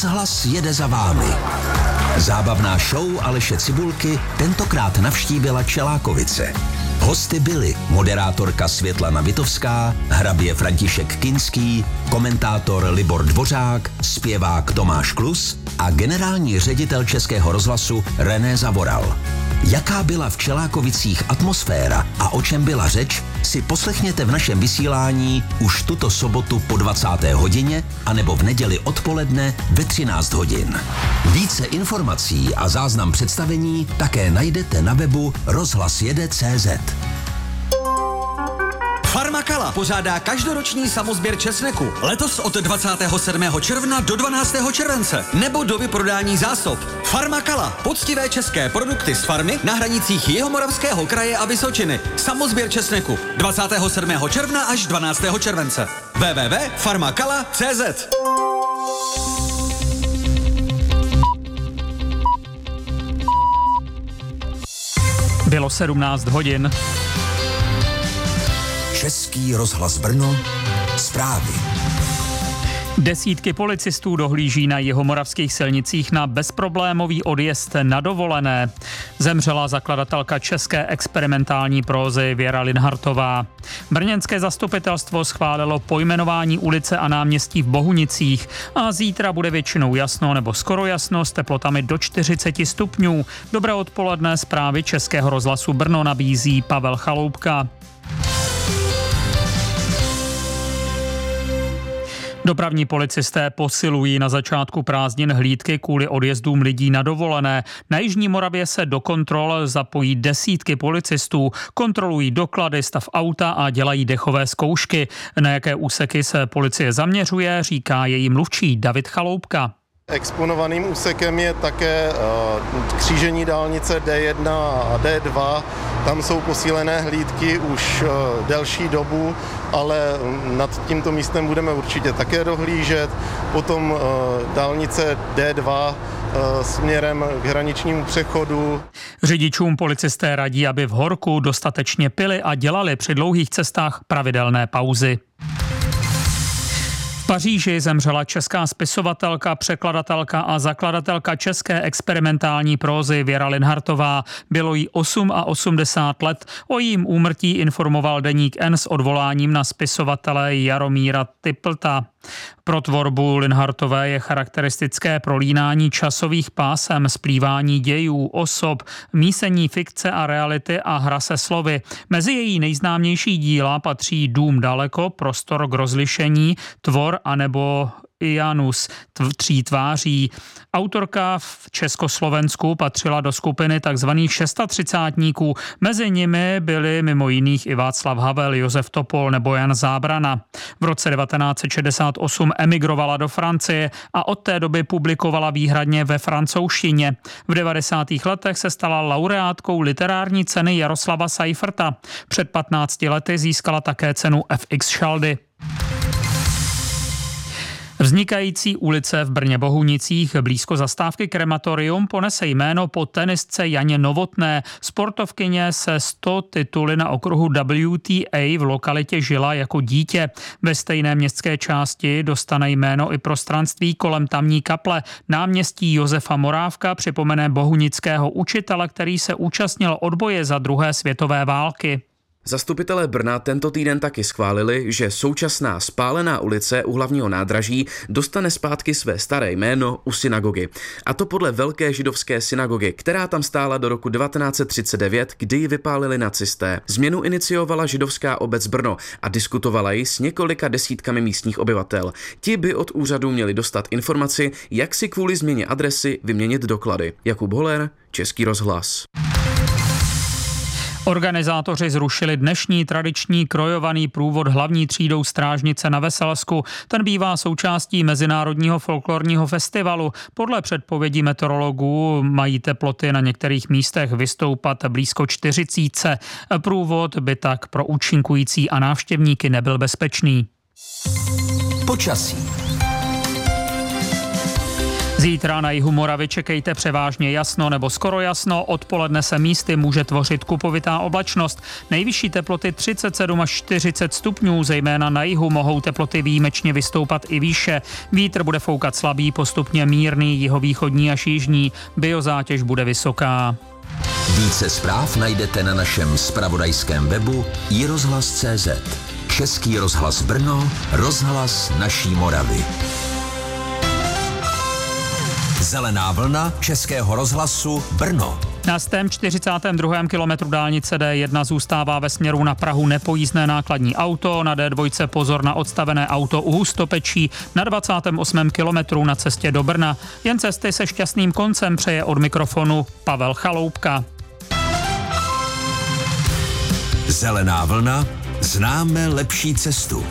Rozhlas jede za vámi. Zábavná show Aleše Cibulky tentokrát navštívila Čelákovice. Hosty byli moderátorka Světlana Vitovská, hrabě František Kinský, komentátor Libor Dvořák, zpěvák Tomáš Klus a generální ředitel Českého rozhlasu René Zavoral. Jaká byla v Čelákovicích atmosféra a o čem byla řeč, si poslechněte v našem vysílání už tuto sobotu po 20. hodině anebo v neděli odpoledne ve 13 hodin. Více informací a záznam představení také najdete na webu rozhlasjede.cz. Farma Kala pořádá každoroční samosběr česneku. Letos od 27. června do 12. července. Nebo do vyprodání zásob. Farma Kala. Poctivé české produkty z farmy na hranicích Jihomoravského kraje a Vysočiny. Samosběr česneku. 27. června až 12. července. www.farmakala.cz. Bylo 17 hodin. Český rozhlas Brno, zprávy. Desítky policistů dohlíží na jihomoravských silnicích na bezproblémový odjezd na dovolené. Zemřela zakladatelka české experimentální prózy Věra Linhartová. Brněnské zastupitelstvo schválilo pojmenování ulice a náměstí v Bohunicích a zítra bude většinou jasno nebo skoro jasno s teplotami do 40 stupňů. Dobré odpoledne, zprávy Českého rozhlasu Brno nabízí Pavel Chaloupka. Dopravní policisté posilují na začátku prázdnin hlídky kvůli odjezdům lidí na dovolené. Na Jižní Moravě se do kontrol zapojí desítky policistů, kontrolují doklady, stav auta a dělají dechové zkoušky. Na jaké úseky se policie zaměřuje, říká její mluvčí David Chaloupka. Exponovaným úsekem je také křížení dálnice D1 a D2. Tam jsou posílené hlídky už delší dobu, ale nad tímto místem budeme určitě také dohlížet. Potom dálnice D2 směrem k hraničnímu přechodu. Řidičům policisté radí, aby v horku dostatečně pili a dělali při dlouhých cestách pravidelné pauzy. V Paříži zemřela česká spisovatelka, překladatelka a zakladatelka české experimentální prózy Věra Linhartová. Bylo jí 88 let. O jejím úmrtí informoval deník N s odvoláním na spisovatele Jaromíra Typlta. Pro tvorbu Linhartové je charakteristické prolínání časových pásem, splývání dějů, osob, mísení fikce a reality a hra se slovy. Mezi její nejznámější díla patří Dům daleko, Prostor k rozlišení, Tvor anebo Janus, tří tváří. Autorka v Československu patřila do skupiny takzvaných šestatřicátníků. Mezi nimi byli mimo jiných i Václav Havel, Josef Topol nebo Jan Zábrana. V roce 1968 emigrovala do Francie a od té doby publikovala výhradně ve francouzštině. V 90. letech se stala laureátkou literární ceny Jaroslava Seiferta. Před 15 lety získala také cenu FX Šaldy. Vznikající ulice v Brně Bohunicích blízko zastávky Krematorium ponese jméno po tenistce Janě Novotné. Sportovkyně se 100 tituly na okruhu WTA v lokalitě žila jako dítě. Ve stejné městské části dostane jméno i prostranství kolem tamní kaple. Náměstí Josefa Morávka připomene bohunického učitele, který se účastnil odboje za druhé světové války. Zastupitelé Brna tento týden taky schválili, že současná spálená ulice u hlavního nádraží dostane zpátky své staré jméno u synagogy. A to podle velké židovské synagogy, která tam stála do roku 1939, kdy ji vypálili nacisté. Změnu iniciovala židovská obec Brno a diskutovala ji s několika desítkami místních obyvatel. Ti by od úřadu měli dostat informaci, jak si kvůli změně adresy vyměnit doklady. Jakub Holer, Český rozhlas. Organizátoři zrušili dnešní tradiční krojovaný průvod hlavní třídou Strážnice na Veselsku. Ten bývá součástí Mezinárodního folklorního festivalu. Podle předpovědí meteorologů mají teploty na některých místech vystoupat blízko 40. Průvod by tak pro účinkující a návštěvníky nebyl bezpečný. Počasí. Zítra na jihu Moravy čekejte převážně jasno nebo skoro jasno, odpoledne se místy může tvořit kupovitá oblačnost. Nejvyšší teploty 37 až 40 stupňů, zejména na jihu mohou teploty výjimečně vystoupat i výše. Vítr bude foukat slabý, postupně mírný, jihovýchodní až jižní, biozátěž bude vysoká. Více zpráv najdete na našem zpravodajském webu iRozhlas.cz. Český rozhlas Brno, rozhlas naší Moravy. Zelená vlna Českého rozhlasu Brno. Na 142. kilometru dálnice D1 zůstává ve směru na Prahu nepojízdné nákladní auto, na D2 pozor na odstavené auto u Hustopečí, na 28. kilometru na cestě do Brna. Jen cesty se šťastným koncem přeje od mikrofonu Pavel Chaloupka. Zelená vlna, známe lepší cestu.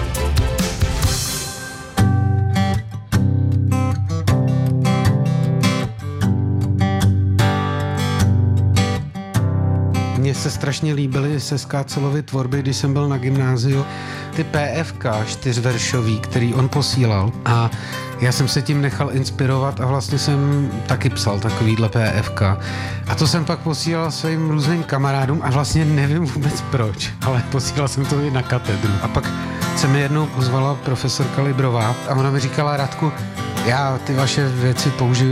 Mně se strašně líbily se Skácelovy tvorby, když jsem byl na gymnáziu. Ty PFK čtyřveršový, který on posílal, a já jsem se tím nechal inspirovat a vlastně jsem taky psal takovýhle PFK. A to jsem pak posílal svým různým kamarádům a vlastně nevím vůbec proč, ale posílal jsem to i na katedru. A pak se mi jednou pozvala profesorka Librová a ona mi říkala: Radku, já ty vaše věci použiju